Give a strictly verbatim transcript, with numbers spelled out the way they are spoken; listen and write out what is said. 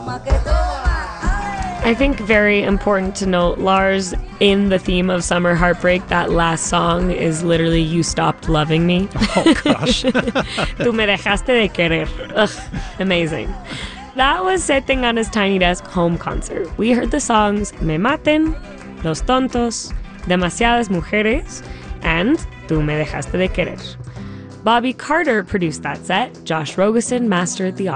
I think very important to note, Lars, in the theme of summer heartbreak, that last song is literally You Stopped Loving Me. Oh, gosh. Tú me dejaste de querer. Ugh, amazing. That was Setangana's Tiny Desk home concert. We heard the songs Me Maten, Los Tontos, Demasiadas Mujeres, and Tú me dejaste de querer. Bobby Carter produced that set. Josh Rogosin mastered the